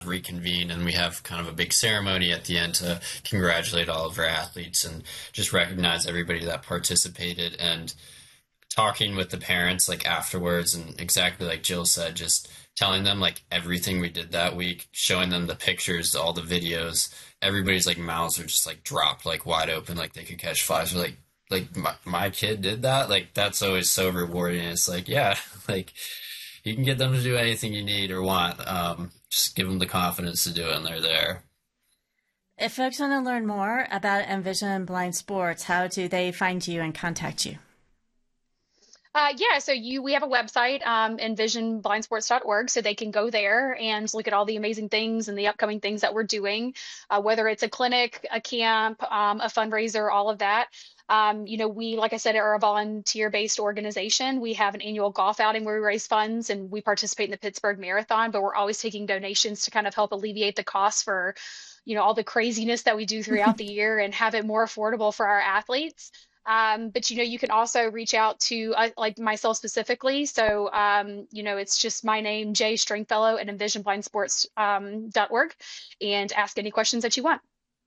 reconvene and we have kind of a big ceremony at the end to congratulate all of our athletes and just recognize everybody that participated, and talking with the parents like afterwards, and exactly like Jill said, just telling them like everything we did that week, showing them the pictures, all the videos. Everybody's like mouths are just like dropped like wide open, like they could catch flies. We're like my kid did that. Like that's always so rewarding. It's like, yeah, like you can get them to do anything you need or want. Just give them the confidence to do it, and they're there. If folks want to learn more about Envision Blind Sports, how do they find you and contact you? Yeah, so we have a website, envisionblindsports.org, so they can go there and look at all the amazing things and the upcoming things that we're doing, whether it's a clinic, a camp, a fundraiser, all of that. We, like I said, are a volunteer-based organization. We have an annual golf outing where we raise funds, and we participate in the Pittsburgh Marathon, but we're always taking donations to kind of help alleviate the costs for, all the craziness that we do throughout the year and have it more affordable for our athletes. But you can also reach out to like myself specifically. So it's just my name, Jay Stringfellow at envisionblindsports.org, and ask any questions that you want.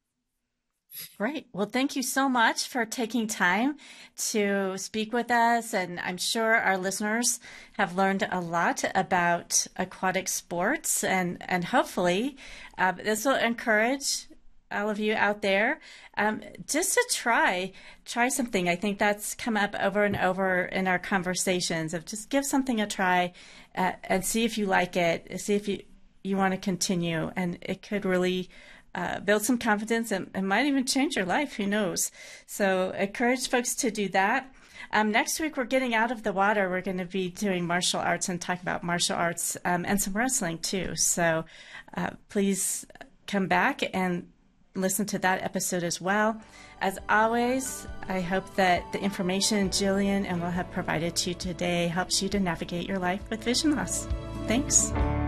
Great. Well, thank you so much for taking time to speak with us. And I'm sure our listeners have learned a lot about aquatic sports, and hopefully this will encourage all of you out there, just to try something. I think that's come up over and over in our conversations of just give something a try, and see if you like it, see if you want to continue, and it could really build some confidence and might even change your life. Who knows? So encourage folks to do that. Next week, we're getting out of the water. We're going to be doing martial arts and talk about martial arts, and some wrestling too. So please come back and listen to that episode as well. As always, I hope that the information Jillian and Will have provided to you today helps you to navigate your life with vision loss. Thanks.